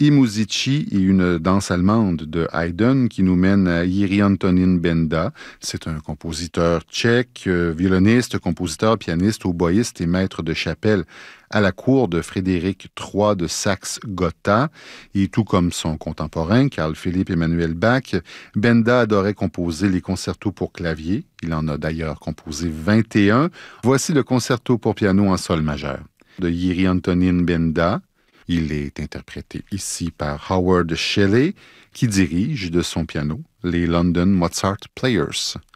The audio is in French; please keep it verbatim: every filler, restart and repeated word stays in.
I Musici et une danse allemande de Haydn qui nous mène à Jiří Antonín Benda. C'est un compositeur tchèque, euh, violoniste, compositeur, pianiste, oboïste et maître de chapelle à la cour de Frédéric trois de Saxe-Gotha. Et tout comme son contemporain, Carl Philipp Emanuel Bach, Benda adorait composer les concertos pour clavier. Il en a d'ailleurs composé vingt et un. Voici le concerto pour piano en sol majeur de Jiří Antonín Benda. Il est interprété ici par Howard Shelley, qui dirige de son piano les London Mozart Players.